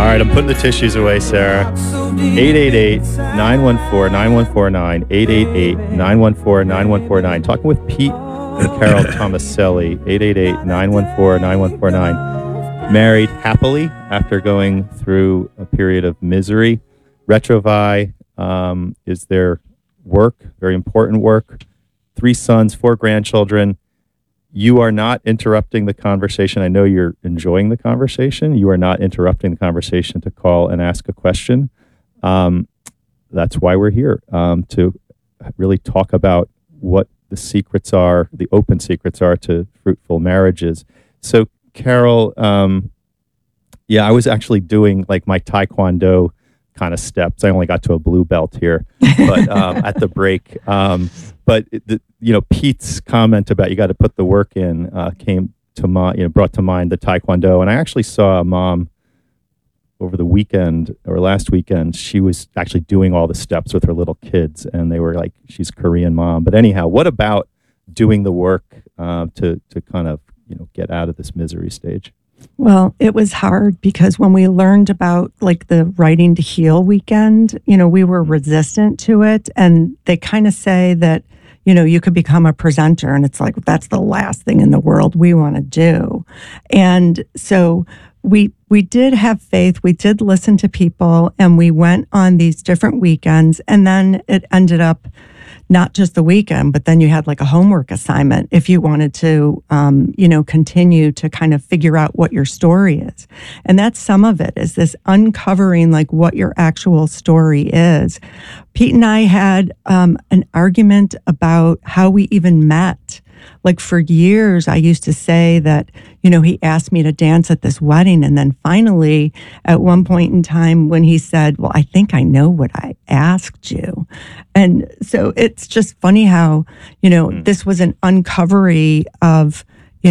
right, I'm putting the tissues away, Sarah. 888-914-9149. 888-914-9149. Talking with Pete and Carol Tomaselli. 888-914-9149. Married happily after going through a period of misery. Retrouvaille is their work, very important work. 3 sons, 4 grandchildren. You are not interrupting the conversation. I know you're enjoying the conversation. You are not interrupting the conversation to call and ask a question. That's why we're here, to really talk about what the secrets are, the open secrets are to fruitful marriages. So, Carol, I was actually doing like my Taekwondo kind of steps. I only got to a blue belt here, but at the break. But Pete's comment about you got to put the work in came to mind. Brought to mind the Taekwondo, and I actually saw a mom over the weekend or last weekend. She was actually doing all the steps with her little kids, and they were like, she's a Korean mom. But anyhow, what about doing the work to kind of get out of this misery stage? Well, it was hard because when we learned about like the Writing to Heal weekend, we were resistant to it. And they kind of say that, you could become a presenter. And it's like, that's the last thing in the world we want to do. And so we did have faith. We did listen to people, and we went on these different weekends. And then it ended up not just the weekend, but then you had like a homework assignment if you wanted to, continue to kind of figure out what your story is. And that's some of it, is this uncovering like what your actual story is. Pete and I had an argument about how we even met. Like for years, I used to say that, he asked me to dance at this wedding. And then finally, at one point in time when he said, well, I think I know what I asked you. And so it's just funny how, this was an uncovery of,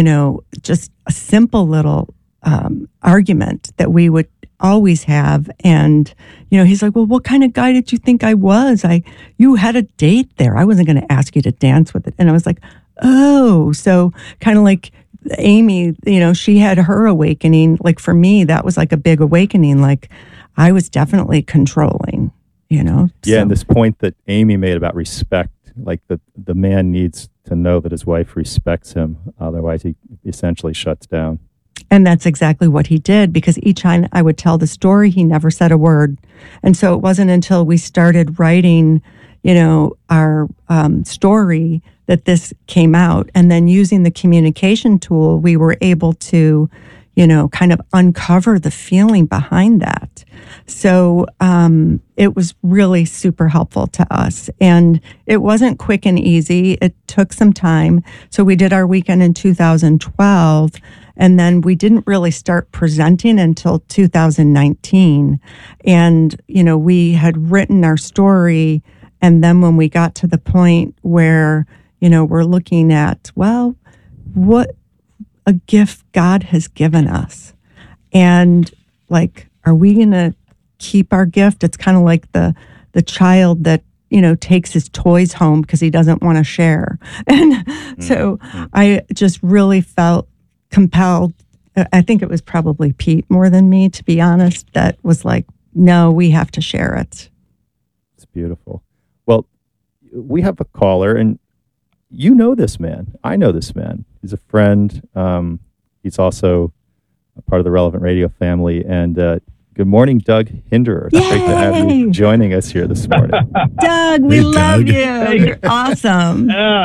just a simple little argument that we would always have. And, he's like, well, what kind of guy did you think I was? You had a date there. I wasn't going to ask you to dance with it. And I was like, oh, so kind of like Amy, she had her awakening. Like for me, that was like a big awakening. Like I was definitely controlling, Yeah, So. and this point that Amy made about respect, like the man needs to know that his wife respects him. Otherwise, he essentially shuts down. And that's exactly what he did, because each time I would tell the story, he never said a word. And so it wasn't until we started writing, our story that this came out. And then using the communication tool, we were able to, kind of uncover the feeling behind that. So it was really super helpful to us. And it wasn't quick and easy. It took some time. So we did our weekend in 2012. And then we didn't really start presenting until 2019. And, we had written our story. And then when we got to the point where, we're looking at, well, what a gift God has given us. And like, are we going to keep our gift? It's kind of like the child that, takes his toys home because he doesn't want to share. And so I just really felt compelled. I think it was probably Pete more than me, to be honest, that was like, no, we have to share it. It's beautiful. Well, we have a caller, and you know this man. I know this man. He's a friend. He's also a part of the Relevant Radio family. And good morning, Doug Hinderer. It's great to have you joining us here this morning. Doug, we love you. You're awesome.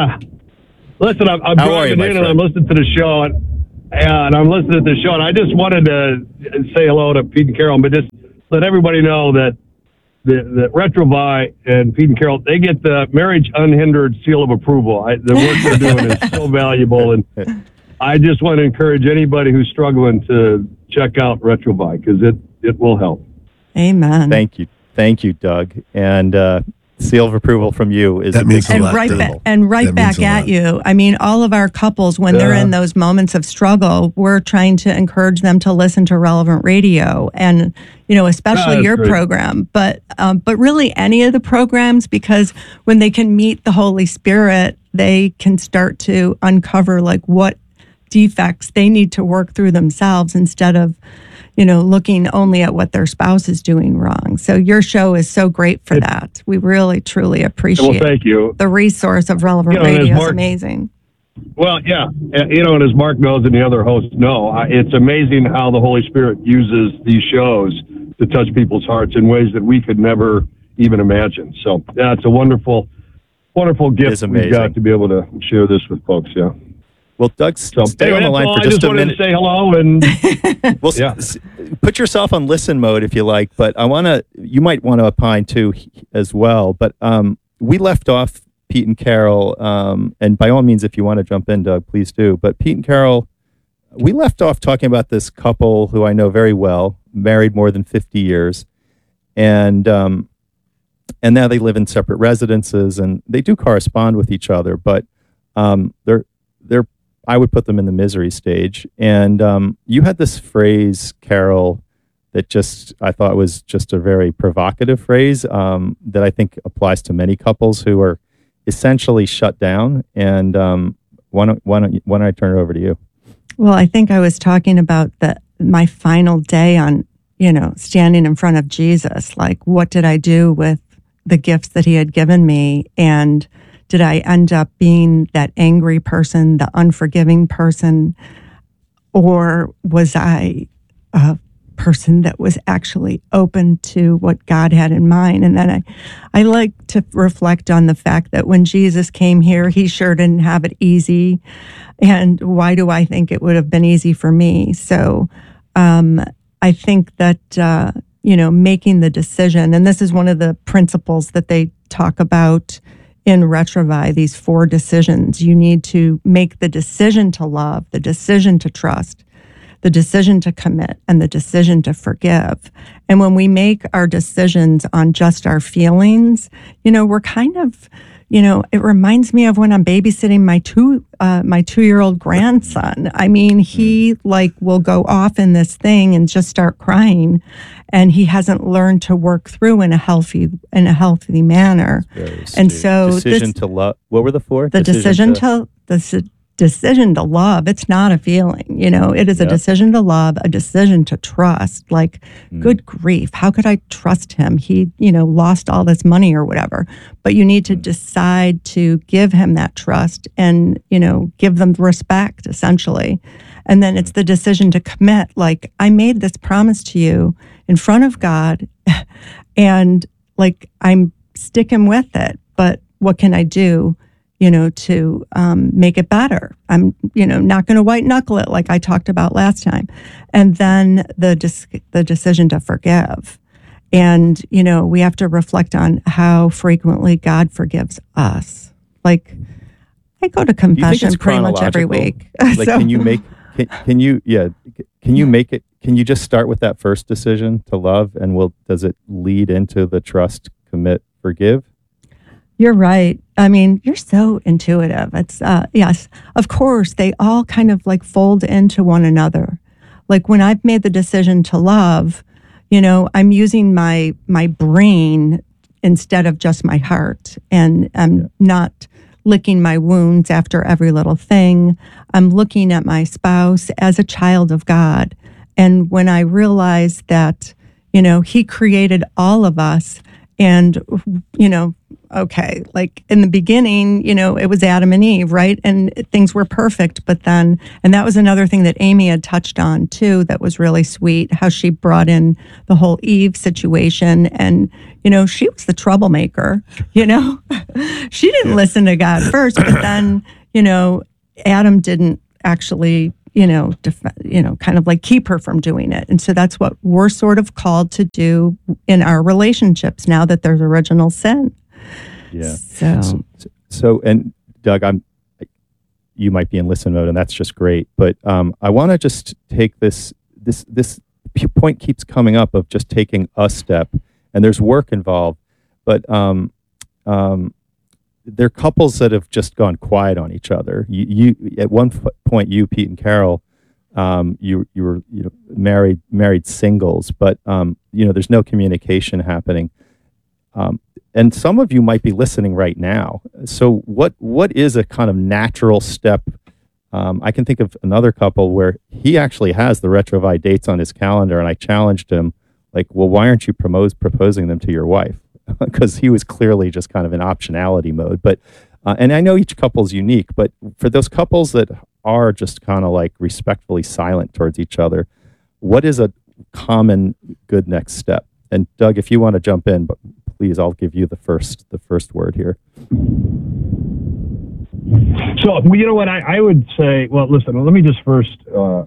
Listen, I'm driving in and I'm listening to the show, and I'm listening to the show, and I just wanted to say hello to Pete and Carol, but just let everybody know that the Retrouvaille and Pete and Carol, they get the Marriage Unhindered seal of approval. The work they're doing is so valuable, and I just want to encourage anybody who's struggling to check out Retrouvaille, because it will help. Amen. Thank you, Doug. And seal of approval from you is that means a lot. Right back at you. I mean, all of our couples, when they're in those moments of struggle, we're trying to encourage them to listen to Relevant Radio, and especially your program, but really any of the programs, because when they can meet the Holy Spirit, they can start to uncover like what defects they need to work through themselves, instead of looking only at what their spouse is doing wrong. So your show is so great for that. We really, truly appreciate thank you. The resource of Relevant Radio is amazing. Well, yeah. And as Mark knows and the other hosts know, it's amazing how the Holy Spirit uses these shows to touch people's hearts in ways that we could never even imagine. So, yeah, it's a wonderful gift we've got to be able to share this with folks, yeah. Well, Doug, stay on the line for just a minute. I just wanted to say hello and put yourself on listen mode if you like, but you might want to opine too as well. But we left off Pete and Carol, and by all means, if you want to jump in, Doug, please do. But Pete and Carol, we left off talking about this couple who I know very well, married more than 50 years, and now they live in separate residences, and they do correspond with each other, but they're I would put them in the misery stage. And you had this phrase, Carol, that I thought was just a very provocative phrase that I think applies to many couples who are essentially shut down. And why don't I turn it over to you? Well, I think I was talking about my final day on, standing in front of Jesus. Like, what did I do with the gifts that he had given me? And did I end up being that angry person, the unforgiving person? Or was I a person that was actually open to what God had in mind? And then I like to reflect on the fact that when Jesus came here, he sure didn't have it easy. And why do I think it would have been easy for me? So I think that, making the decision, and this is one of the principles that they talk about in Retrovi, these 4 decisions. You need to make the decision to love, the decision to trust, the decision to commit, and the decision to forgive. And when we make our decisions on just our feelings, we're kind of, it reminds me of when I'm babysitting my 2-year-old grandson. I mean, he will go off in this thing and just start crying, and he hasn't learned to work through in a healthy manner. And so, decision to love. What were the 4? The decision to love. It's not a feeling, it is a decision to love, a decision to trust. Good grief, how could I trust him? He, lost all this money or whatever. But you need to decide to give him that trust and, give them respect, essentially. And then it's the decision to commit. I made this promise to you in front of God, and I'm sticking with it. But what can I do? To make it better. I'm, not going to white knuckle it like I talked about last time. And then the decision to forgive. And, we have to reflect on how frequently God forgives us. I go to confession pretty much every week. Can you just start with that first decision to love, and does it lead into the trust, commit, forgive? You're right. I mean, you're so intuitive. It's, yes, of course, they all kind of fold into one another. When I've made the decision to love, I'm using my brain instead of just my heart. And I'm not licking my wounds after every little thing. I'm looking at my spouse as a child of God. And when I realized that, he created all of us, and, okay, in the beginning, it was Adam and Eve, right? And things were perfect. But then, and that was another thing that Amy had touched on too, that was really sweet, how she brought in the whole Eve situation. And, she was the troublemaker, she didn't listen to God first, but then, Adam didn't actually, kind of keep her from doing it. And so that's what we're sort of called to do in our relationships now that there's original sin. Yeah. So and Doug, you might be in listen mode, and that's just great. But I want to just take this point keeps coming up of just taking a step, and there's work involved. But there are couples that have just gone quiet on each other. You at one point, Pete and Carol, you were married singles, but there's no communication happening. And some of you might be listening right now. So what is a kind of natural step I can think of another couple where he actually has the Retrovi dates on his calendar, and I challenged him, like, well, why aren't you proposing them to your wife? Because he was clearly just kind of in optionality mode. But and I know each couple's unique, but for those couples that are just kind of like respectfully silent towards each other, what is a common good next step? And Doug, if you want to jump in, but please, I'll give you the first word here. So, you know what, I would say, well, listen, let me just first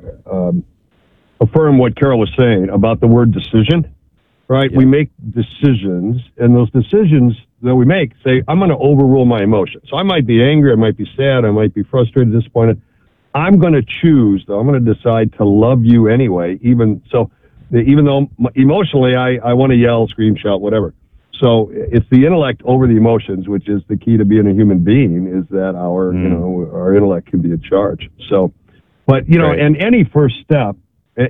affirm what Carol was saying about the word decision, right? Yeah. We make decisions, and those decisions that we make say, I'm going to overrule my emotions. So I might be angry, I might be sad, I might be frustrated, disappointed. I'm going to choose, though, I'm going to decide to love you anyway, even though emotionally I want to yell, scream, shout, whatever. So it's the intellect over the emotions, which is the key to being a human being, is that our intellect can be in charge. So, but, you know, right. And any first step, and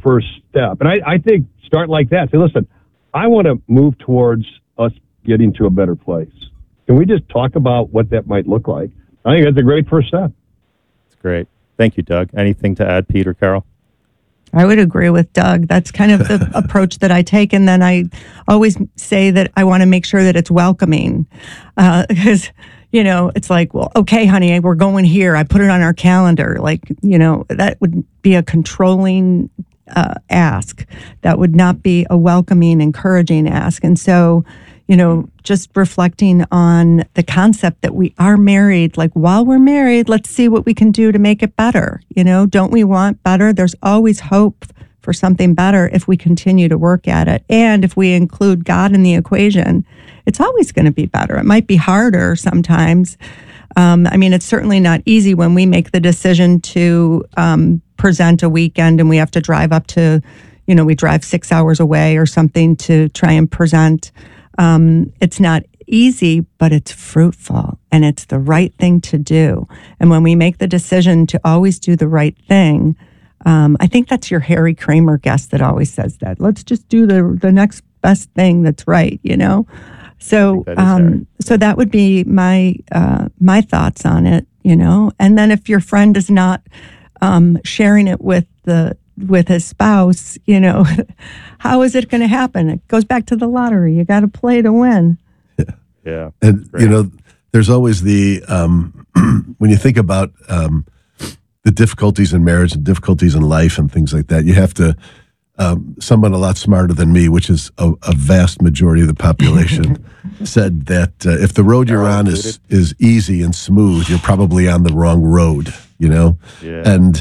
I think start like that. Say, listen, I want to move towards us getting to a better place. Can we just talk about what that might look like? I think that's a great first step. That's great. Thank you, Doug. Anything to add, Pete or Carol? I would agree with Doug. That's kind of the approach that I take. And then I always say that I want to make sure that it's welcoming. Because, you know, it's like, well, okay, honey, we're going here. I put it on our calendar. Like, you know, that would be a controlling ask. That would not be a welcoming, encouraging ask. And so, you know, just reflecting on the concept that we are married, like while we're married, let's see what we can do to make it better. You know, don't we want better? There's always hope for something better if we continue to work at it. And if we include God in the equation, it's always going to be better. It might be harder sometimes. I mean, it's certainly not easy when we make the decision to present a weekend and we have to drive up to, you know, we drive 6 hours away or something to try and present. It's not easy, but it's fruitful and it's the right thing to do. And when we make the decision to always do the right thing, I think that's your Harry Kramer guest that always says that. Let's just do the next best thing that's right, you know? So, so that would be my thoughts on it, you know? And then if your friend is not sharing it with his spouse, you know, how is it going to happen? It goes back to the lottery. You got to play to win. Yeah. And, you know, there's always the, when you think about the difficulties in marriage and difficulties in life and things like that, you have to, someone a lot smarter than me, which is a vast majority of the population, said that if the road you're on is easy and smooth, you're probably on the wrong road, you know? Yeah. And,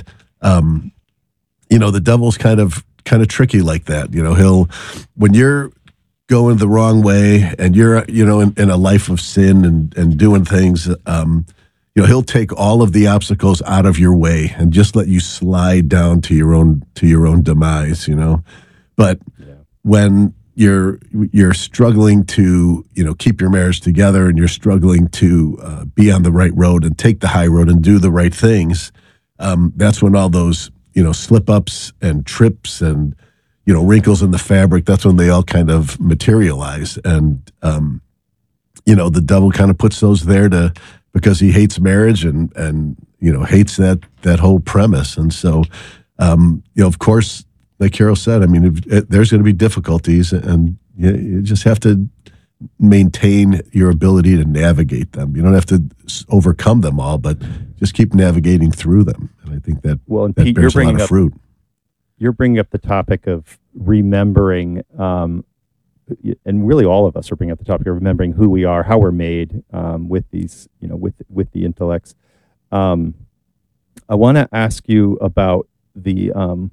you know, the devil's kind of tricky like that. You know, when you're going the wrong way and you're, you know, in a life of sin and doing things, you know, he'll take all of the obstacles out of your way and just let you slide down to your own demise, you know. But when you're struggling to, you know, keep your marriage together and you're struggling to be on the right road and take the high road and do the right things, that's when all those, you know, slip-ups and trips and, you know, wrinkles in the fabric, that's when they all kind of materialize. And, you know, the devil kind of puts those there because he hates marriage and you know, hates that whole premise. And so, you know, of course, like Carol said, I mean, there's going to be difficulties and you just have to maintain your ability to navigate them. You don't have to overcome them all, but just keep navigating through them. And I think that, and that Pete, bears a lot of fruit. You're bringing up the topic of remembering, and really all of us are bringing up the topic of remembering who we are, how we're made, with these, you know, with the intellects. I want to ask you about the,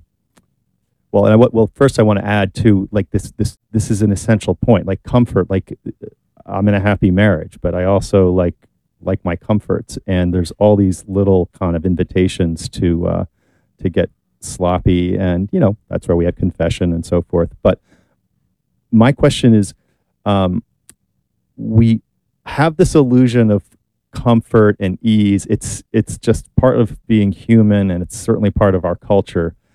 first I want to add to, like, this is an essential point, like comfort. Like, I'm in a happy marriage, but I also like my comforts, and there's all these little kind of invitations to get sloppy, and, you know, that's where we have confession and so forth. But my question is, we have this illusion of comfort and ease. It's just part of being human, and it's certainly part of our culture.